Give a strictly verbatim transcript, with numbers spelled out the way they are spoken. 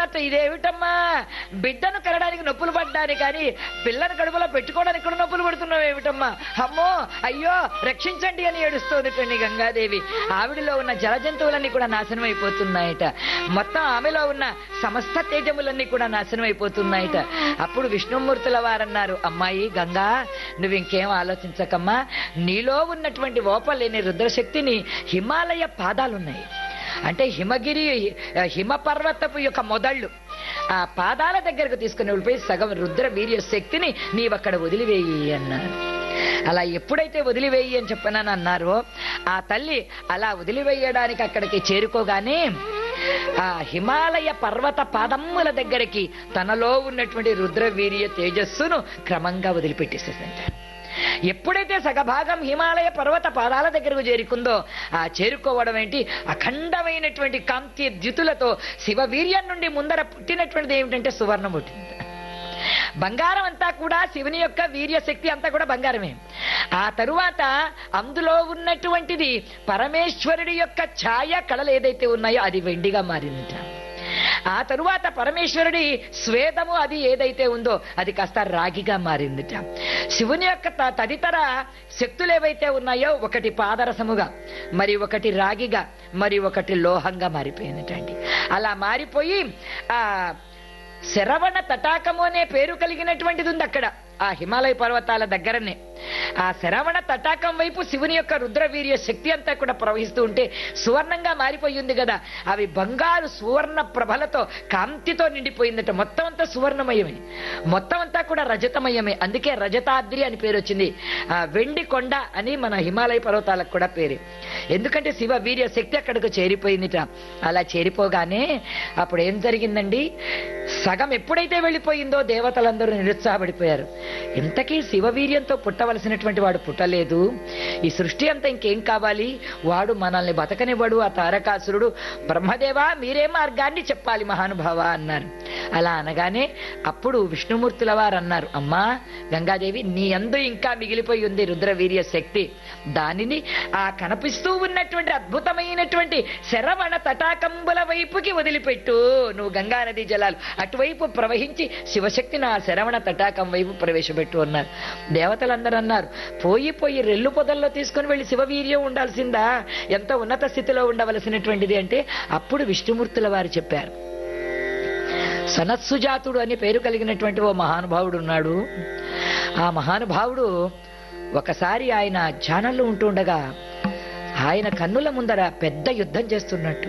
మాత్రం ఇదేమిటమ్మా, బిడ్డను కనడానికి నొప్పులు పడ్డాని కానీ పిల్లని కడుపులో పెట్టుకోవడానికి కూడా నొప్పులు పడుతున్నావు ఏమిటమ్మా, అమ్మో అయ్యో రక్షించండి అని ఏడుస్తోంది గంగాదేవి. ఆవిడలో ఉన్న జల జంతువులన్నీ కూడా నాశనం అయిపోతున్నాయట, మొత్తం ఆమెలో ఉన్న సమస్త తేజములన్నీ కూడా నాశనం అయిపోతున్నాయట. అప్పుడు విష్ణుమూర్తుల వారన్నారు, అమ్మాయి గంగా, నువ్వు ఇంకేం ఆలోచించకమ్మా, నీలో ఉన్నటువంటి ఓపలేని రుద్రశక్తిని హిమాలయ పాదాలున్నాయి, అంటే హిమగిరి హిమ పర్వతపు యొక్క మొదళ్ళు ఆ పాదాల దగ్గరకు తీసుకుని వెళ్ళిపోయి సగం రుద్ర వీర్య శక్తిని నీవక్కడ వదిలివేయి అన్నారు. అలా ఎప్పుడైతే వదిలివేయి అని చెప్పనని అన్నారో ఆ తల్లి అలా వదిలివేయడానికి అక్కడికి చేరుకోగానే ఆ హిమాలయ పర్వత పాదమ్ముల దగ్గరికి తనలో ఉన్నటువంటి రుద్రవీర్య తేజస్సును క్రమంగా వదిలిపెట్టేసేదంట. ఎప్పుడైతే సగభాగం హిమాలయ పర్వత పాదాల దగ్గరకు చేరుకుందో ఆ చేరుకోవడం ఏంటి, అఖండమైనటువంటి కాంతి ద్యుతులతో శివవీర్యం నుండి ముందర పుట్టినటువంటిది ఏమిటంటే సువర్ణం పుట్టింది. బంగారం అంతా కూడా శివుని యొక్క వీర్య శక్తి అంతా కూడా బంగారమే. ఆ తరువాత అందులో ఉన్నటువంటిది పరమేశ్వరుడి యొక్క ఛాయ కళలు ఏదైతే ఉన్నాయో అది వెండిగా మారిందిట. ఆ తరువాత పరమేశ్వరుడి స్వేదము అది ఏదైతే ఉందో అది కాస్త రాగిగా మారిందిట. శివుని యొక్క తదితర శక్తులు ఏవైతే ఉన్నాయో ఒకటి పాదరసముగా, మరి ఒకటి రాగిగా, మరి ఒకటి లోహంగా మారిపోయిందిటండి. అలా మారిపోయి ఆ శరవణ తటాకము అనే పేరు కలిగినటువంటిది ఉంది అక్కడ ఆ హిమాలయ పర్వతాల దగ్గరనే. ఆ శరవణ తటాకం వైపు శివుని యొక్క రుద్రవీర్య శక్తి అంతా కూడా ప్రవహిస్తూ ఉంటే సువర్ణంగా మారిపోయి ఉంది కదా, అవి బంగారు సువర్ణ ప్రభలతో కాంతితో నిండిపోయిందట. మొత్తం అంతా సువర్ణమయమే, మొత్తం అంతా కూడా రజతమయమే. అందుకే రజతాద్రి అని పేరు వచ్చింది. ఆ వెండి కొండ అని మన హిమాలయ పర్వతాలకు కూడా పేరు. ఎందుకంటే శివ వీర్య శక్తి అక్కడికి చేరిపోయిందిట. అలా చేరిపోగానే అప్పుడు ఏం జరిగిందండి, సగం ఎప్పుడైతే వెళ్ళిపోయిందో దేవతలందరూ నిరుత్సాహపడిపోయారు. ఇంతకీ శివవీర్యంతో పుట్టవలసినటువంటి వాడు పుట్టలేదు, ఈ సృష్టి అంతా ఇంకేం కావాలి, వాడు మనల్ని బతకనివ్వడు ఆ తారకాసురుడు, బ్రహ్మదేవా మీరే మార్గాన్ని చెప్పాలి మహానుభావ అన్నారు. అలా అనగానే అప్పుడు విష్ణుమూర్తుల వారు అన్నారు, అమ్మా గంగాదేవి, నీ యందు ఇంకా మిగిలిపోయి ఉంది రుద్రవీర్య శక్తి, దానిని ఆ కనిపిస్తూ ఉన్నటువంటి అద్భుతమైనటువంటి శరవణ తటాకంబుల వైపుకి వదిలిపెట్టు. నువ్వు గంగా నది జలాలు అటువైపు ప్రవహించి శివశక్తిని ఆ శరవణ తటాకం వైపు ప్రవేశపెట్టు అన్నారు. దేవతలందరూ అన్నారు, పోయి పోయి రెల్లు పొదల్లో తీసుకుని వెళ్ళి శివవీర్యం ఉండాల్సిందా, ఎంత ఉన్నత స్థితిలో ఉండవలసినటువంటిది అంటే అప్పుడు విష్ణుమూర్తుల వారు చెప్పారు, సనత్సుజాతుడు అని పేరు కలిగినటువంటి ఓ మహానుభావుడు ఉన్నాడు. ఆ మహానుభావుడు ఒకసారి ఆయన ధ్యానంలో ఉంటుండగా ఆయన కన్నుల ముందర పెద్ద యుద్ధం చేస్తున్నట్టు